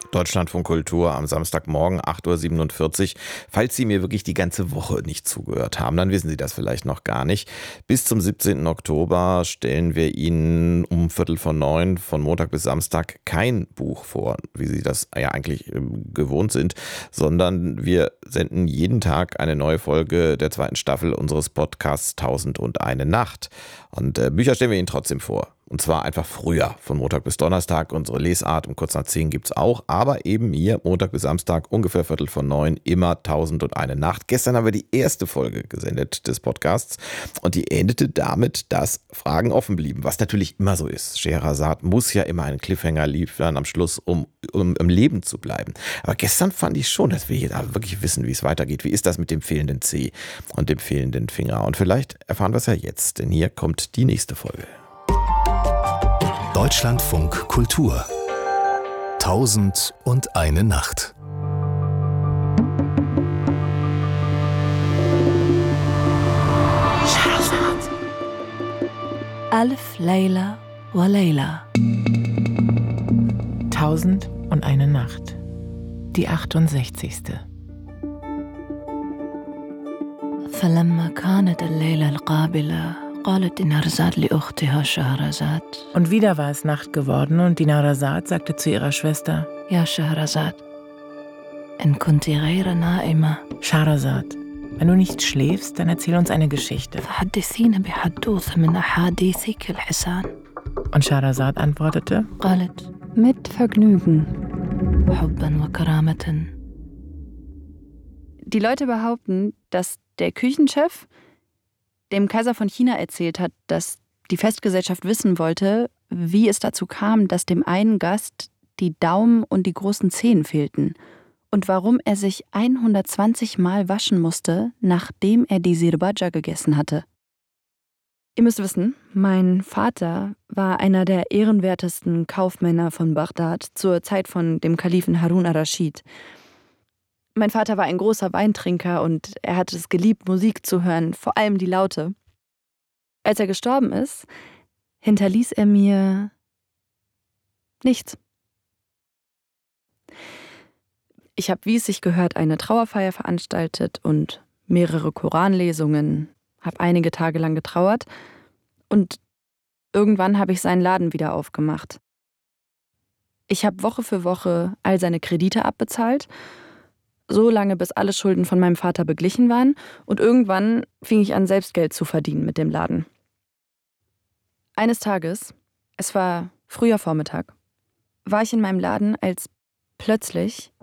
Deutschlandfunk Kultur am Samstagmorgen 8:47 Uhr. Falls Sie mir wirklich die ganze Woche nicht zugehört haben, dann wissen Sie das vielleicht noch gar nicht. Bis zum 17. Oktober stellen wir Ihnen um 8:45 von Montag bis Samstag kein Buch vor, wie Sie das ja eigentlich gewohnt sind, sondern wir senden jeden Tag eine neue Folge der zweiten Staffel unseres Podcasts 1001 Nacht. Und Bücher stellen wir Ihnen trotzdem vor. Und zwar einfach früher, von Montag bis Donnerstag. Unsere Lesart um kurz nach 10 gibt's auch. Aber eben hier, Montag bis Samstag, ungefähr 8:45, immer 1001 Nacht. Gestern haben wir die erste Folge gesendet des Podcasts. Und die endete damit, dass Fragen offen blieben. Was natürlich immer so ist. Scheherazade muss ja immer einen Cliffhanger liefern am Schluss, um im Leben zu bleiben. Aber gestern fand ich schon, dass wir hier da wirklich wissen, wie es weitergeht. Wie ist das mit dem fehlenden C und dem fehlenden Finger? Und vielleicht erfahren wir es ja jetzt. Denn hier kommt die nächste Folge. Deutschlandfunk Kultur 1001 Nacht. Alf Layla wa Layla. 1001 Nacht. Die 68. فلما كانت الليلة القابلة قالت دينارزاد لأختها شهرزاد. Und wieder war es Nacht geworden und Dinarzade sagte zu ihrer Schwester: يا شهرزاد إن كنت غير نائمة Scheherazade, wenn du nicht schläfst, dann erzähl uns eine Geschichte. فحدثينا بحدوثة من أحاديثك الحسان. Und Scheherazade antwortete: قالت mit Vergnügen حبا وكرامة. Die Leute behaupten, dass der Küchenchef dem Kaiser von China erzählt hat, dass die Festgesellschaft wissen wollte, wie es dazu kam, dass dem einen Gast die Daumen und die großen Zehen fehlten und warum er sich 120 Mal waschen musste, nachdem er die Sirbaja gegessen hatte. Ihr müsst wissen, mein Vater war einer der ehrenwertesten Kaufmänner von Bagdad zur Zeit von dem Kalifen Harun ar-Raschid. Mein Vater war ein großer Weintrinker und er hatte es geliebt, Musik zu hören, vor allem die laute. Als er gestorben ist, hinterließ er mir nichts. Ich habe, wie es sich gehört, eine Trauerfeier veranstaltet und mehrere Koranlesungen, habe einige Tage lang getrauert und irgendwann habe ich seinen Laden wieder aufgemacht. Ich habe Woche für Woche all seine Kredite abbezahlt, so lange, bis alle Schulden von meinem Vater beglichen waren und irgendwann fing ich an, selbst Geld zu verdienen mit dem Laden. Eines Tages, es war früher Vormittag, war ich in meinem Laden, als plötzlich